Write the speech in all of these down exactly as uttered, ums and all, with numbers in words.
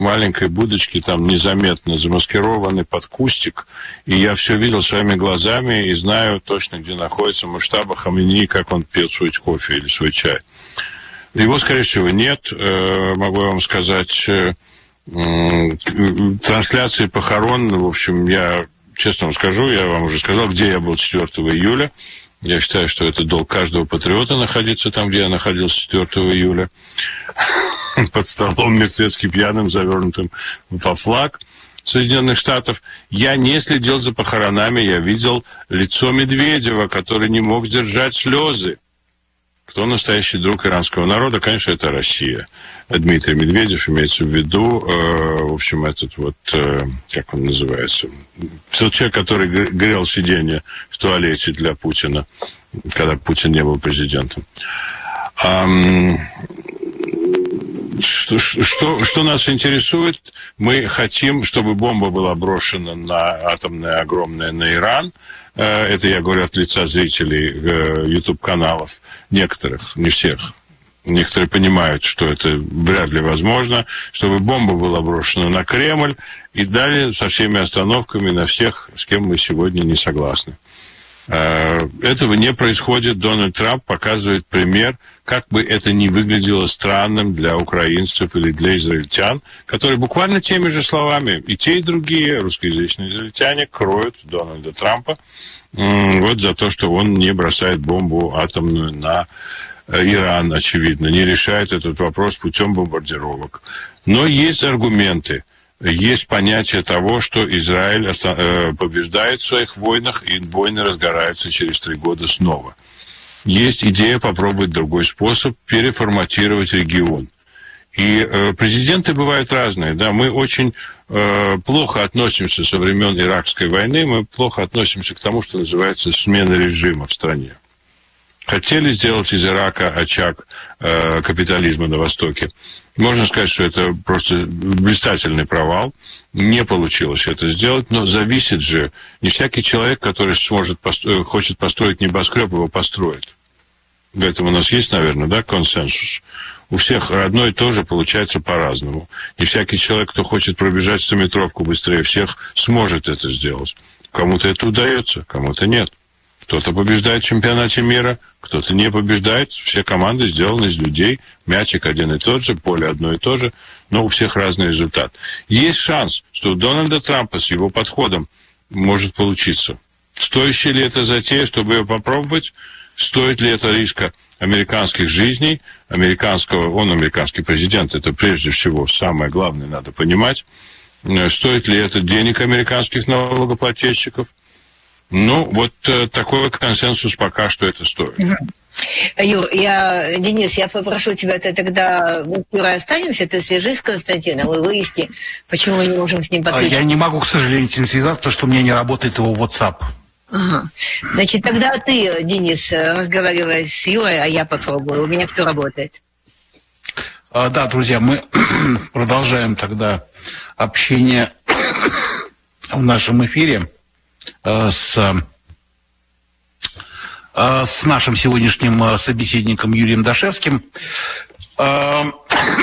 маленькой будочке, там незаметно замаскированный под кустик, и я все видел своими глазами и знаю точно, где находится Муштаба Хамини, как он пьет свой кофе или свой чай. Его, скорее всего, нет, могу вам сказать. Трансляции похорон, в общем, я честно вам скажу, я вам уже сказал, где я был четвёртого июля. Я считаю, что это долг каждого патриота находиться там, где я находился четвёртого июля. Под столом мертвецки пьяным, завернутым во флаг Соединенных Штатов. Я не следил за похоронами, я видел лицо Медведева, который не мог сдержать слезы. Кто настоящий друг иранского народа? Конечно, это Россия. Дмитрий Медведев имеется в виду, э, в общем, этот вот, э, как он называется, тот человек, который грел сиденье в туалете для Путина, когда Путин не был президентом. Эм, что, что, что нас интересует? Мы хотим, чтобы бомба была брошена на атомная огромная на Иран. Это я говорю от лица зрителей YouTube-каналов. Некоторых, не всех. Некоторые понимают, что это вряд ли возможно, чтобы бомба была брошена на Кремль и далее со всеми остановками на всех, с кем мы сегодня не согласны. Этого не происходит. Дональд Трамп показывает пример, как бы это ни выглядело странным для украинцев или для израильтян, которые буквально теми же словами, и те, и другие русскоязычные израильтяне кроют Дональда Трампа вот за то, что он не бросает бомбу атомную на Иран, очевидно, не решает этот вопрос путем бомбардировок. Но есть аргументы. Есть понятие того, что Израиль побеждает в своих войнах, и войны разгораются через три года снова. Есть идея попробовать другой способ переформатировать регион. И э, президенты бывают разные. Да? Мы очень э, плохо относимся со времен Иракской войны, мы плохо относимся к тому, что называется смена режима в стране. Хотели сделать из Ирака очаг э, капитализма на Востоке. Можно сказать, что это просто блистательный провал. Не получилось это сделать, но зависит же. Не всякий человек, который сможет постро... хочет построить небоскреб, его построит. В этом у нас есть, наверное, да, консенсус. У всех одно и то же получается по-разному. Не всякий человек, кто хочет пробежать стометровку быстрее всех, сможет это сделать. Кому-то это удается, кому-то нет. Кто-то побеждает в чемпионате мира, кто-то не побеждает. Все команды сделаны из людей. Мячик один и тот же, поле одно и то же, но у всех разный результат. Есть шанс, что у Дональда Трампа с его подходом может получиться. Стоящая ли это затея, чтобы ее попробовать? Стоит ли это риска американских жизней, американского, он американский президент, это прежде всего самое главное, надо понимать. Стоит ли это денег американских налогоплательщиков? Ну, вот э, такой консенсус пока что это стоит. Юр, я, Денис, я попрошу тебя, ты тогда в эфире останемся, ты свяжись с Константином и выясни, почему мы не можем с ним подключиться. Я не могу, к сожалению, с ним связаться, потому что у меня не работает его WhatsApp. Ага. Значит, тогда ты, Денис, разговаривай с Юрой, а я попробую. У меня все работает. А, да, друзья, мы продолжаем тогда общение в нашем эфире с, с нашим сегодняшним собеседником Юрием Дашевским. Ну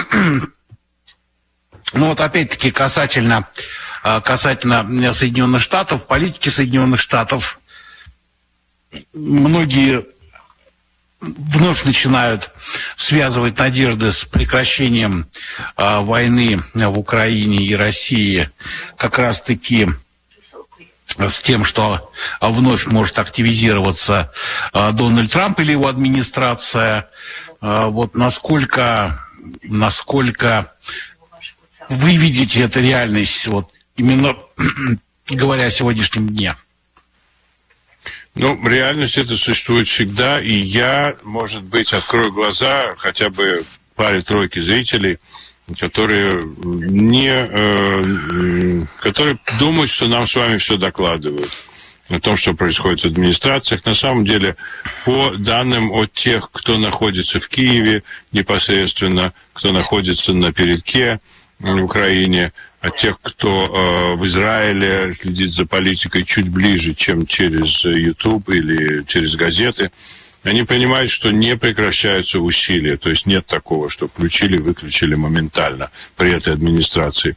вот опять-таки касательно, касательно Соединенных Штатов, политики Соединенных Штатов, многие вновь начинают связывать надежды с прекращением войны в Украине и России как раз-таки с тем, что вновь может активизироваться Дональд Трамп или его администрация. Вот насколько, насколько вы видите эту реальность, вот именно говоря о сегодняшнем дне? Ну, реальность это существует всегда, и я, может быть, открою глаза хотя бы паре-тройке зрителей, которые не, э, которые думают, что нам с вами все докладывают о том, что происходит в администрациях. На самом деле, по данным от тех, кто находится в Киеве непосредственно, кто находится на передке в Украине, от тех, кто э, в Израиле следит за политикой чуть ближе, чем через YouTube или через газеты, Они понимают, что не прекращаются усилия, то есть нет такого, что включили, выключили моментально при этой администрации.